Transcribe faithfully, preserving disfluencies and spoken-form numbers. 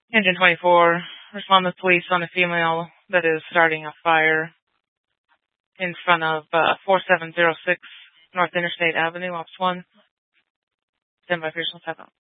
Engine twenty-four, respond with police on a female that is starting a fire in front of uh, four seven zero six North Interstate Avenue, Ops one. Stand by for your seven.